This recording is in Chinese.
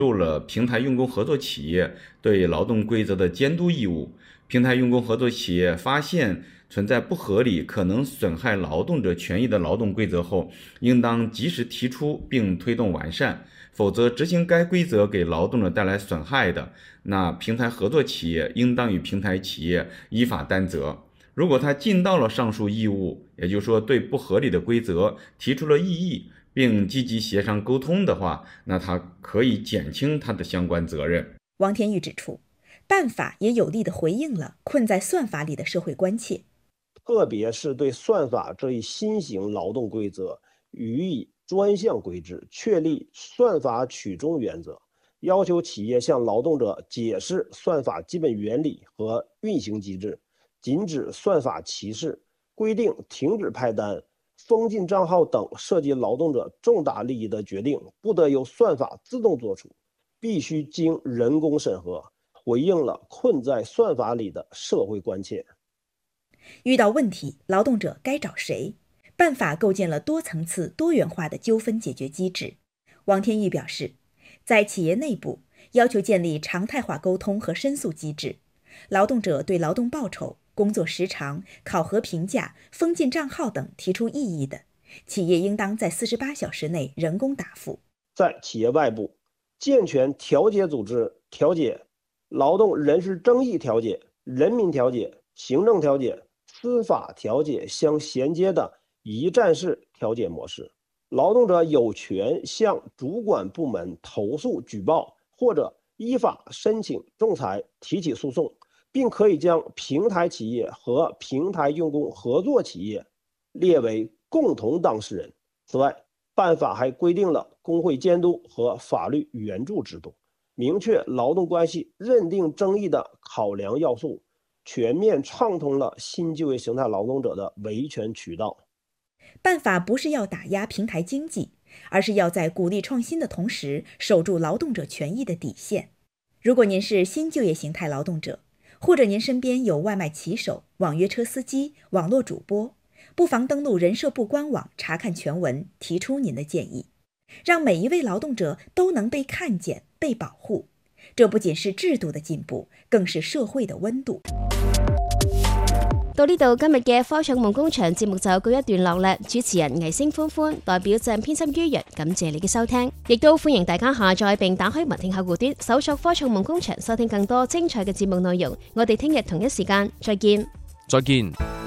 入了平台用工合作企业对劳动规则的监督义务。平台用工合作企业发现存在不合理、可能损害劳动者权益的劳动规则后，应当及时提出并推动完善，否则执行该规则给劳动者带来损害的，那平台合作企业应当与平台企业依法担责。如果他尽到了上述义务，也就是说对不合理的规则提出了异议，并积极协商沟通的话，那他可以减轻他的相关责任。 王天玉指出，办法也有力地回应了困在算法里的社会关切， 特别是对算法这一新型劳动规则予以专项规制，确立算法取中原则，要求企业向劳动者解释算法基本原理和运行机制，禁止算法歧视，规定停止派单、封禁账号等涉及劳动者重大利益的决定不得由算法自动作出，必须经人工审核，回应了困在算法里的社会关切。 遇到问题，劳动者该找谁？办法构建了多层次、多元化的纠纷解决机制。王天玉表示，在企业内部要求建立常态化沟通和申诉机制，劳动者对劳动报酬、工作时长、考核评价、封禁账号等提出异议的，企业应当在48小时内人工答复。 在企业外部，健全调解组织调解、劳动人事争议调解、人民调解、行政调解、司法调解相衔接的一站式调解模式。劳动者有权向主管部门投诉举报，或者依法申请仲裁提起诉讼，并可以将平台企业和平台用工合作企业列为共同当事人。此外，办法还规定了工会监督和法律援助制度，明确劳动关系认定争议的考量要素，全面畅通了新就业形态劳动者的维权渠道。 办法不是要打压平台经济，而是要在鼓励创新的同时，守住劳动者权益的底线。如果您是新就业形态劳动者，或者您身边有外卖骑手、网约车司机、网络主播，不妨登录人社部官网查看全文，提出您的建议，让每一位劳动者都能被看见、被保护。这不仅是制度的進步，更是社會的溫度。 到呢度，今日嘅科創夢工場節目就告一段落啦。主持人魏星歡歡代表鄭編輯於人，感謝你嘅收聽，亦都歡迎大家下載並打開文聽客戶端，搜索科創夢工場，收聽更多精彩嘅節目內容。我哋聽日同一時間再見。 再見。